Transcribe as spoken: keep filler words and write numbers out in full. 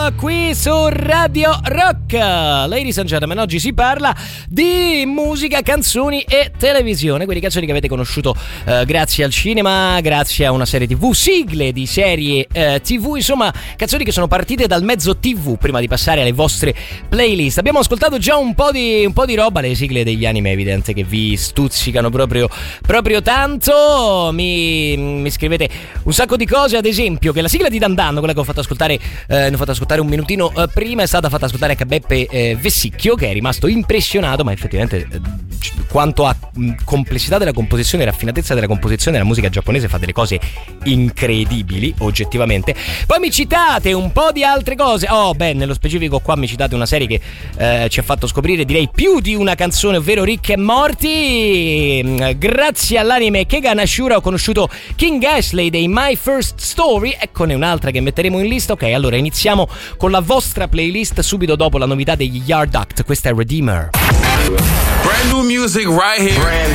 Girl qui su Radio Rock. Ladies and gentlemen, oggi si parla di musica, canzoni e televisione, quindi canzoni che avete conosciuto eh, grazie al cinema, grazie a una serie tv, sigle di serie eh, tv, insomma canzoni che sono partite dal mezzo tv prima di passare alle vostre playlist. Abbiamo ascoltato già un po' di, un po' di roba, le sigle degli anime è evidente che vi stuzzicano proprio, proprio tanto. Mi, mi scrivete un sacco di cose, ad esempio che la sigla di Dan Dan, quella che ho fatto ascoltare, eh, ne ho fatto ascoltare un minutino eh, prima, è stata fatta ascoltare anche a Beppe eh, Vessicchio, che è rimasto impressionato, ma effettivamente eh, quanto a mh, complessità della composizione, raffinatezza della composizione, la musica giapponese fa delle cose incredibili oggettivamente. Poi mi citate un po' di altre cose. Oh beh, nello specifico qua mi citate una serie che eh, ci ha fatto scoprire direi più di una canzone, ovvero Rick e Morty. Grazie all'anime Kegan Ashura ho conosciuto King Ashley dei My First Story. Eccone un'altra che metteremo in lista. Ok, allora iniziamo con la vostra playlist subito dopo la novità degli Yard Act. Questa è Redeemer. Brand new music right here. Brand